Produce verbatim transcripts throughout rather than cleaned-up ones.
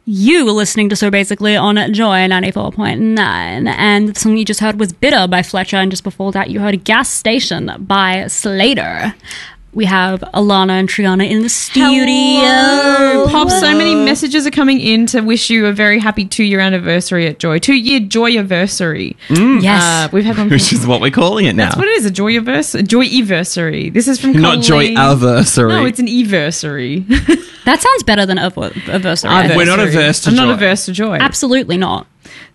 You were listening to So Basically on Joy ninety-four point nine, and the song you just heard was Bitter by Fletcher, and just before that you heard Gas Station by Slater. We have Alana and Triana in the studio. Hello. Pop, so many messages are coming in to wish you a very happy two-year anniversary at Joy. Two-year Joy-iversary. Mm. Yes. Uh, we've had one. Which is what we're calling it now. That's what it is, a Joy-iversary. Joy-iversary. This is from Not Joy-aversary. No, it's an eversary. That sounds better than aver- aversary. Aversary. We're not averse to I'm joy. not averse to joy. Absolutely not.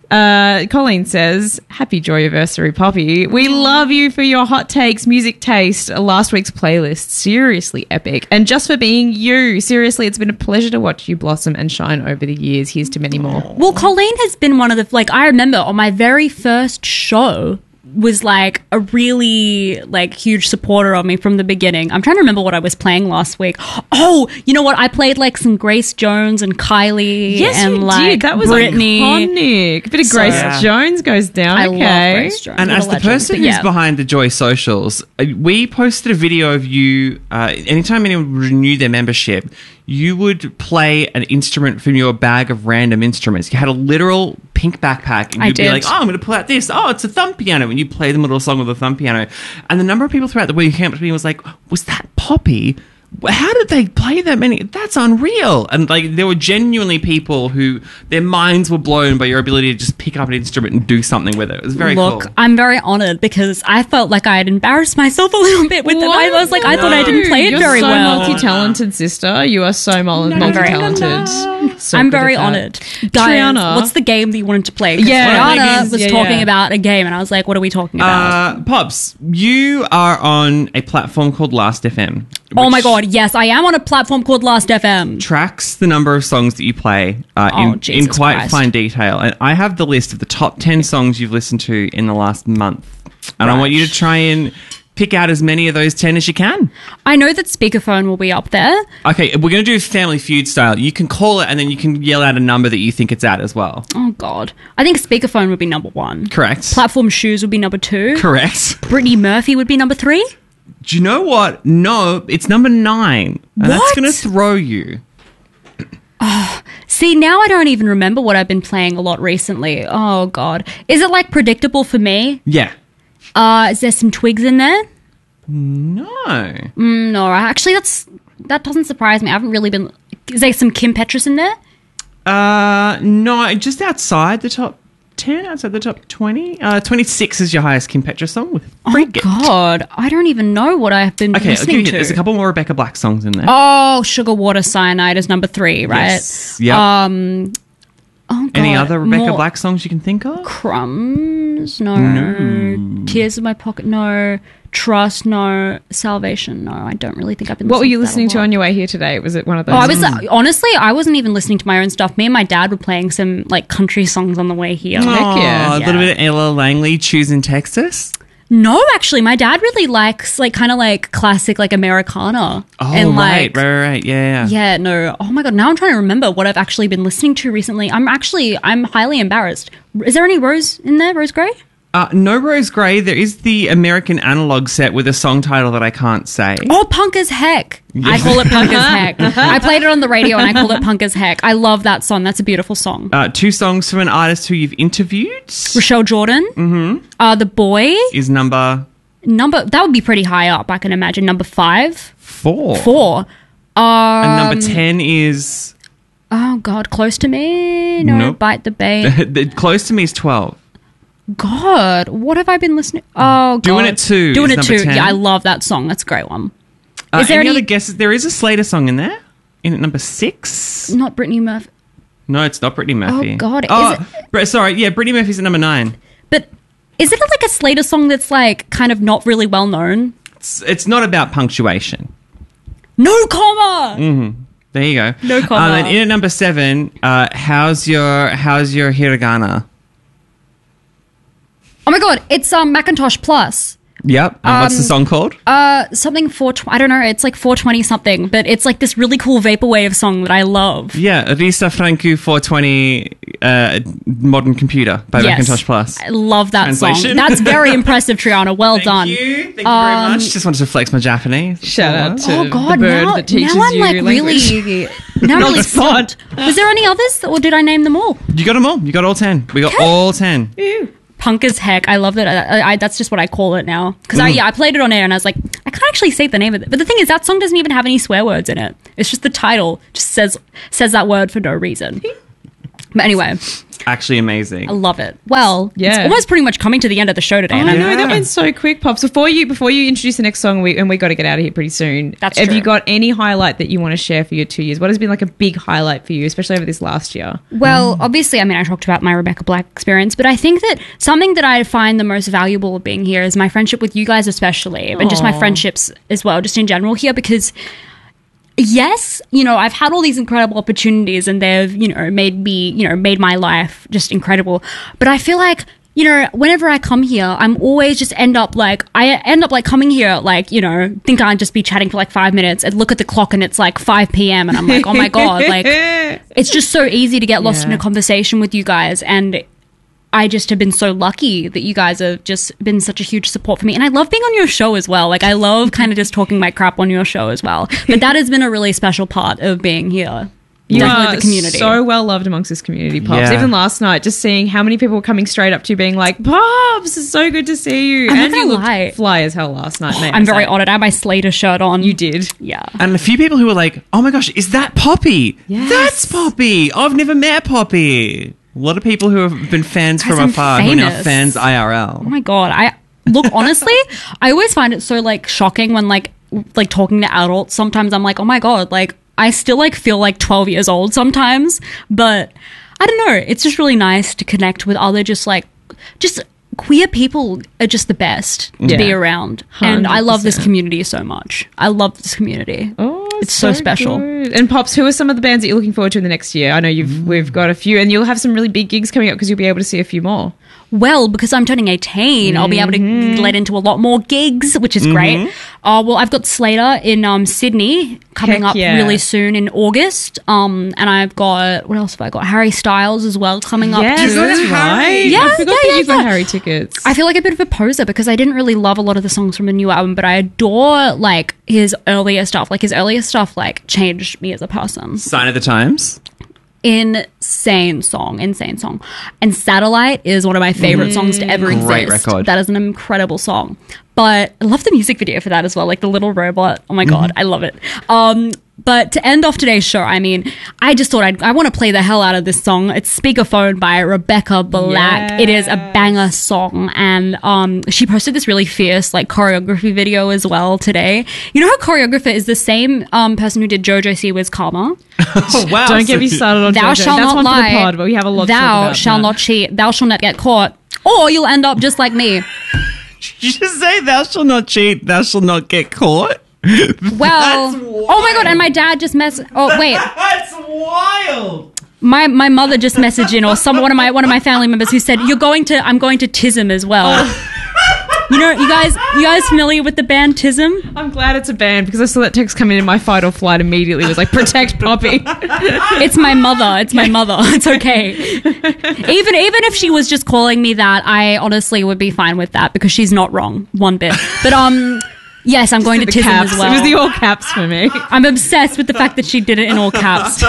Uh, Colleen says, happy Joy-iversary, Poppy. We love you for your hot takes, music taste, last week's playlist. Seriously epic. And just for being you. Seriously, it's been a pleasure to watch you blossom and shine over the years. Here's to many more. Well, Colleen has been one of the, like, I remember on my very first show was like a really like huge supporter of me from the beginning. I'm trying to remember what I was playing last week. Oh, you know what? I played like some Grace Jones and Kylie. Yes, and you like did. That was Britney. iconic. A bit of So- Grace Yeah. Jones goes down. I okay. love Grace Jones. And What as a the legend. person But who's yeah. behind the Joy socials, uh, we posted a video of you. Uh, anytime anyone renewed their membership, you would play an instrument from your bag of random instruments. You had a literal pink backpack, and I you'd be did. like, "Oh, I'm going to pull out this. Oh, it's a thumb piano," and you play them a little song with a thumb piano. And the number of people throughout the week who came up to me was like, "Was that Poppy? How did they play that many? That's unreal!" And like, there were genuinely people who their minds were blown by your ability to just pick up an instrument and do something with it. It was very Look, cool. I'm very honoured because I felt like I had embarrassed myself a little bit with it. I was like, I thought I didn't play it You're very so well. multi-talented, sister. You are so mul- very multi-talented. So I'm good at very that. honoured. Guys, Triana. what's the game that you wanted to play? 'Cause Yeah, Triana it is. was Yeah, talking yeah. about a game, and I was like, what are we talking about? Uh, Pops, you are on a platform called Last F M. Oh my which god, yes, I am on a platform called Last F M. Tracks the number of songs that you play uh, Oh, in, in Jesus quite Christ. fine detail. And I have the list of the top ten songs you've listened to in the last month. And I Right. want you to try and pick out as many of those ten as you can. I know that speakerphone will be up there. Okay, we're going to do Family Feud style. You can call it and then you can yell out a number that you think it's at as well. Oh god. I think speakerphone would be number one. Correct. Platform shoes would be number two. Correct. Brittany Murphy would be number three. Do you know what? No, it's number nine. And that's What? going to throw you. See, now I don't even remember what I've been playing a lot recently. Oh god. Is it like predictable for me? Yeah. Uh, is there some twigs in there? No. Mm, no, actually that's that doesn't surprise me. I haven't really been. Is there some Kim Petras in there? Uh, no, just outside the top ten, outside the top twenty. Uh, twenty-six is your highest Kim Petra song with Freak It. Oh god, I don't even know what I've been Okay, I'll give listening you a hint. to. There's a couple more Rebecca Black songs in there. Oh, Sugar Water Cyanide is number three, right? Yes. Yep. Um. Oh god. Any other Rebecca more Black songs you can think of? Crumbs? No. No. Tears in My Pocket? No. Trust? No. Salvation? No. I don't really think I've been. What were you listening listening to, to that a lot. on your way here today? Was it one of those? Oh, I was honestly, I wasn't even listening to my own stuff. Me and my dad were playing some like country songs on the way here. Aw, yeah. a little bit of Ella Langley, Choosing Texas. No, actually, my dad really likes like kind of like classic like Americana. Oh, and, right, like, right, right, right, yeah, yeah. Yeah, no. Oh my god, now I'm trying to remember what I've actually been listening to recently. I'm actually I'm highly embarrassed. Is there any Rose in there? Rose Grey? Uh, no Rose Grey. There is the American Analog set with a song title that I can't say. Oh, Punk as Heck. I call it Punk as Heck. I played it on the radio and I called it Punk as Heck. I love that song. That's a beautiful song. Uh, two songs from an artist who you've interviewed. Rochelle Jordan. Mm-hmm. Uh, The Boy. Is number Number that would be pretty high up, I can imagine. Number five. four. Four. Um, And number ten is... Oh god, Close to Me. No, Nope. Bite the Bait. the, close to me is twelve. God, what have I been listening? Oh, God. Doing It Too Doing is It number Too. ten. Yeah, I love that song. That's a great one. Uh, Is there any, any- other guesses? There is a Slater song in there. In at number six. Not Brittany Murphy. No, it's not Brittany Murphy. Oh, God, is Oh, it- Br- sorry. Yeah, Brittany Murphy's at number nine. But is it like a Slater song that's like kind of not really well known? It's, it's not about punctuation. No comma. There you go. No comma. Um, and in at number seven, uh, how's your how's your hiragana? Oh my God, it's um Macintosh Plus. Yep. And what's the Um, song called? Uh, something four. Tw- I don't know. It's like four twenty something, but it's like this really cool vaporwave song that I love. Yeah, Risa Franco four twenty uh, Modern Computer by Yes. Macintosh Plus. I love that song. Translation. That's very impressive, Triana. Well Thank done. you. Thank you Um, very much. Just wanted to flex my Japanese. Shout out to Oh God! the bird now, that teaches now I'm you like language. really, now I'm really stumped. Was there any others, or did I name them all? You got them all. You got all ten. We got Okay. all ten. Punk as heck. I love that. I, I, that's just what I call it now. Because I, yeah, I played it on air and I was like, I can't actually say the name of it. But the thing is, that song doesn't even have any swear words in it. It's just the title just says says that word for no reason. But anyway, Actually amazing. I love it. Well, Yeah. it's almost pretty much coming to the end of the show today. I and I'm- know that Yeah. went so quick, Pops. Before you before you introduce the next song, we and we got to get out of here pretty soon. That's Have true. you got any highlight that you want to share for your two years? What has been like a big highlight for you, especially over this last year? Well, obviously, I mean, I talked about my Rebecca Black experience, but I think that something that I find the most valuable of being here is my friendship with you guys, especially, and just my Aw. friendships as well, just in general here, because yes, you know, I've had all these incredible opportunities and they've, you know, made me, you know, made my life just incredible. But I feel like, you know, whenever I come here, I'm always just end up like, I end up like coming here, like, you know, think I'd just be chatting for like five minutes and look at the clock and it's like five p.m. and I'm like, oh my God, like, it's just so easy to get lost Yeah. in a conversation with you guys. And I just have been so lucky that you guys have just been such a huge support for me. And I love being on your show as well. Like, I love kind of just talking my crap on your show as well. But that has been a really special part of being here. You Definitely are the community. so well loved amongst this community, Pops. Yeah. Even last night, just seeing how many people were coming straight up to you being like, Pops, it's so good to see you. I'm not and you gonna looked lie. fly as hell last night, mate. I'm very honest. honoured. I had my Slater shirt on. You did. Yeah. And a few people who were like, oh my gosh, is that Poppy? Yes. That's Poppy. I've never met Poppy. A lot of people who have been fans Guys, from I'm afar who are now famous. fans I R L. Oh my God. I look, honestly, I always find it so like shocking when like, like talking to adults. Sometimes I'm like, oh my God, like I still like feel like twelve years old sometimes, but I don't know. It's just really nice to connect with other just like, just queer people are just the best to Yeah. be around. And I love this one hundred percent. community so much. I love this community. Oh, It's so special. good. And Pops, who are some of the bands that you're looking forward to in the next year? I know you've we've got a few, and you'll have some really big gigs coming up because you'll be able to see a few more. Well, because I'm turning eighteen, I'll be able to Mm-hmm. let into a lot more gigs, which is great. Uh, well, I've got Slater in um, Sydney coming Heck up yeah. really soon in August. Um, and I've got, what else have I got? Harry Styles as well coming up. Yes, too. that's right. Yeah, I forgot yeah, that yeah, you got yeah. Harry tickets. I feel like a bit of a poser because I didn't really love a lot of the songs from the new album, but I adore like his earlier stuff. Like his earlier stuff like changed me as a person. Sign of the Times. Insane song, insane song. And Satellite is one of my favorite songs to ever exist. Great record. That is an incredible song. But I love the music video for that as well, like the little robot. Oh my God, I love it. Um, but to end off today's show, I mean, I just thought I'd, I want to play the hell out of this song. It's Speakerphone by Rebecca Black. It is a banger song. And um, she posted this really fierce like choreography video as well today. You know her choreographer is the same um, person who did JoJo Siwa's Karma. Oh, wow. Don't get me started on Thou JoJo. shalt That's not one for lie. the pod, but we have a lot to talk Thou about shall that. not cheat. Thou shall not get caught. Or you'll end up just like me. You just say, thou shall not cheat, thou shall not get caught. Well, That's oh my God. And my dad just mess. Oh, wait. That's wild. My my mother just messaged in, or some one of my one of my family members who said, "You're going to, I'm going to Tism as well." You know, you guys, you guys familiar with the band Tism? I'm glad it's a band because I saw that text come in and my fight or flight immediately was like, protect Poppy. It's my mother. It's my mother. It's okay. Even even if she was just calling me that, I honestly would be fine with that because she's not wrong one bit. But um, yes, I'm going to The Tism caps. as well. It was the all caps for me. I'm obsessed with the fact that she did it in all caps.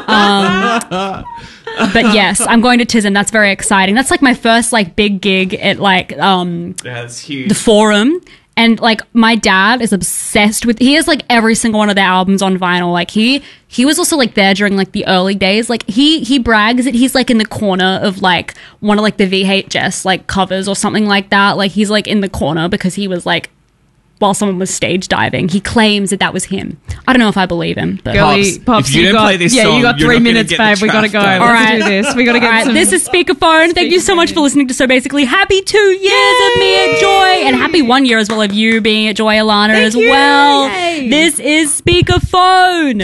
Um, but yes, I'm going to Tism. That's very exciting. That's like my first like big gig at like um That's huge. the Forum. And like my dad is obsessed with, he has like every single one of their albums on vinyl. Like he he was also like there during like the early days. Like he he brags that he's like in the corner of like one of like the V H S like covers or something like that. Like he's like in the corner because he was like, while someone was stage diving, he claims that that was him. I don't know if I believe him, but Girly, Pops, Pops, if you you don't got, play this yeah, song, you got you're three not gonna minutes, get the babe. We gotta go. draft done. Let's All right. do this. We gotta get all right, some. this is Speakerphone. Thank you so much for listening to So Basically. Happy two years of me at Joy, and happy one year as well of you being at Joy, Alana, Thank as you. well. Yay. This is Speakerphone.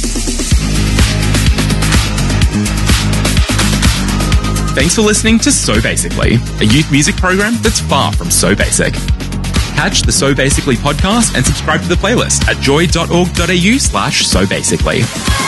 Thanks for listening to So Basically, a youth music program that's far from so basic. Catch the So Basically podcast and subscribe to the playlist at joy.org.au slash so basically.